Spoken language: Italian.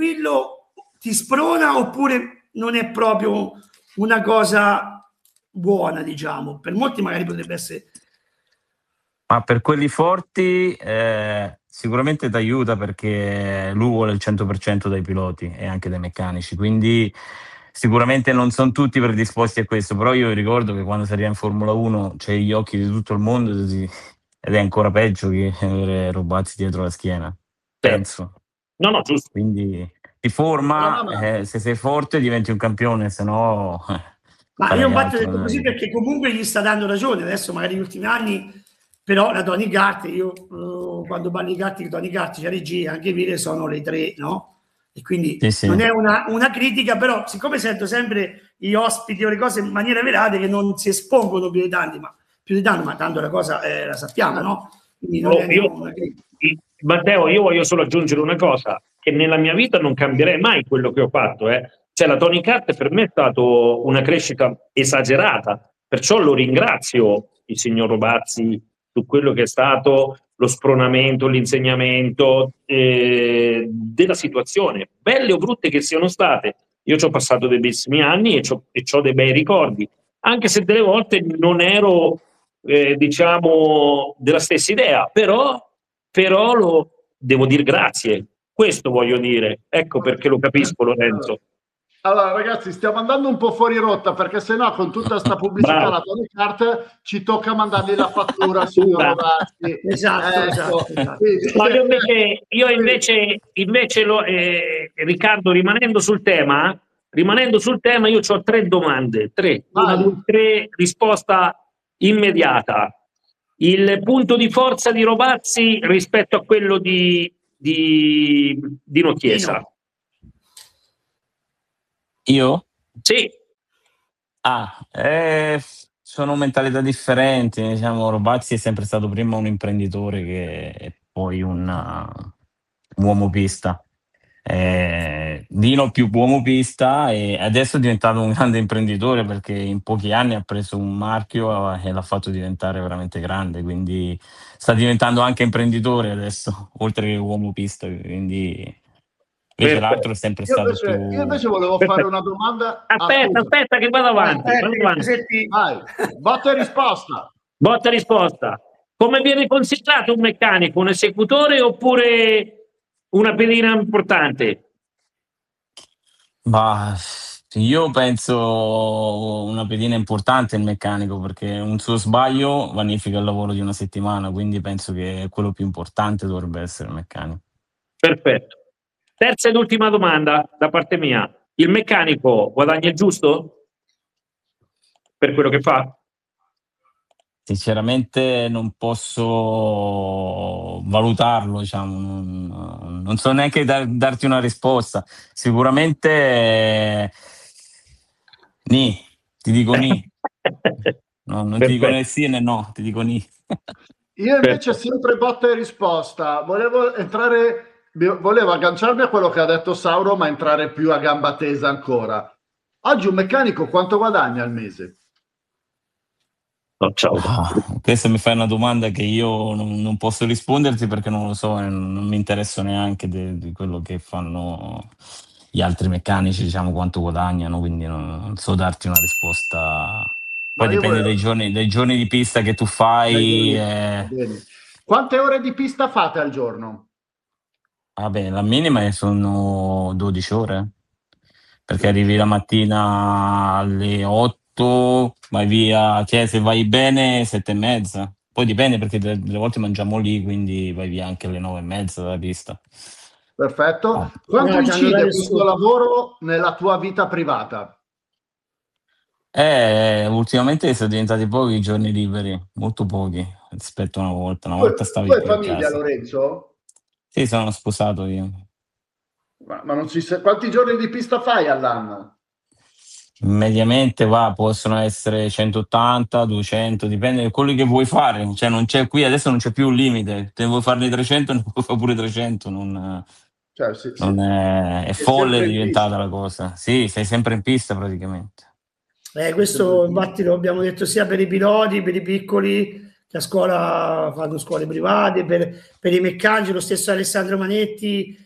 tranquillo ti sprona oppure non è proprio una cosa buona, diciamo? Per molti magari potrebbe essere... Ma per quelli forti sicuramente ti aiuta, perché lui vuole il 100% dai piloti e anche dai meccanici, quindi sicuramente non sono tutti predisposti a questo, però io ricordo che quando si arriva in Formula 1 c'è gli occhi di tutto il mondo ed è ancora peggio che avere Robazzi dietro la schiena, penso. No, giusto. Quindi ti forma, se sei forte diventi un campione, se no... Ma io infatti ho detto così perché comunque gli sta dando ragione, adesso magari negli ultimi anni, però la Tony Kart, io quando parli di kart, Tony Kart, c'è regia, anche Vire sono le tre, no? E quindi sì. non è una critica, però siccome sento sempre gli ospiti o le cose in maniera velate che non si espongono più di tanto, ma tanto la cosa la sappiamo, no? Quindi non è una critica. Matteo, io voglio solo aggiungere una cosa, che nella mia vita non cambierei mai quello che ho fatto, Cioè la Tony Kart per me è stato una crescita esagerata, perciò lo ringrazio il signor Robazzi su quello che è stato lo spronamento, l'insegnamento della situazione, belle o brutte che siano state. Io ci ho passato dei bellissimi anni e c'ho dei bei ricordi, anche se delle volte non ero diciamo della stessa idea, però devo dire grazie, questo voglio dire, ecco perché lo capisco, Lorenzo. Allora ragazzi, stiamo andando un po' fuori rotta, perché sennò con tutta sta pubblicità la Tony Kart ci tocca mandargli la fattura, signor Robazzi. Esatto. Ma io invece Riccardo, rimanendo sul tema, io ho 3 domande, 3, risposta immediata. Il punto di forza di Robazzi rispetto a quello di Dino Chiesa. Io? Sì. Sono mentalità differenti, diciamo. Robazzi è sempre stato prima un imprenditore che poi un uomo pista. Dino più uomo pista, e adesso è diventato un grande imprenditore, perché in pochi anni ha preso un marchio e l'ha fatto diventare veramente grande, quindi sta diventando anche imprenditore adesso, oltre che uomo pista, quindi invece l'altro è sempre stato più... Io invece volevo fare una domanda. Aspetta che vado avanti. Vai, botta e risposta. Botta e risposta. Come viene considerato un meccanico? Un esecutore oppure una pedina importante? Io penso una pedina importante il meccanico, perché un suo sbaglio vanifica il lavoro di una settimana, quindi penso che quello più importante dovrebbe essere il meccanico. Perfetto. Terza ed ultima domanda da parte mia. Il meccanico guadagna il giusto per quello che fa? Sinceramente non posso valutarlo, diciamo, non so neanche darti una risposta. Sicuramente ti dico ni. No, non ti dico né sì né no, ti dico ni. Io invece sempre botta e risposta. Volevo agganciarmi a quello che ha detto Sauro, ma entrare più a gamba tesa ancora. Oggi un meccanico quanto guadagna al mese? Ciao. Questa mi fai una domanda che io non posso risponderti, perché non lo so, non mi interesso neanche di quello che fanno gli altri meccanici, diciamo, quanto guadagnano, quindi non so darti una risposta. Poi dipende dai giorni di pista che tu fai. Quante ore di pista fate al giorno? Vabbè, la minima sono 12 ore, perché arrivi la mattina alle 8, vai via, cioè se vai bene 7:30, poi dipende, perché delle volte mangiamo lì, quindi vai via anche alle 9:30 dalla pista. Perfetto. Quanto incide questo lavoro nella tua vita privata? Ultimamente sono diventati pochi i giorni liberi, molto pochi rispetto a una volta. Una volta stavi Tu hai più a famiglia, casa. Lorenzo? Sì, sono sposato io. Ma non quanti giorni di pista fai all'anno? Mediamente possono essere 180, 200, dipende da quello che vuoi fare. Cioè non c'è qui, adesso non c'è più un limite. Se vuoi farne 300, ne puoi fare pure 300. È folle diventata la cosa. Sì, sei sempre in pista praticamente. Questo infatti lo abbiamo detto sia per i piloti, per i piccoli che a scuola fanno scuole private, per i meccanici, lo stesso Alessandro Manetti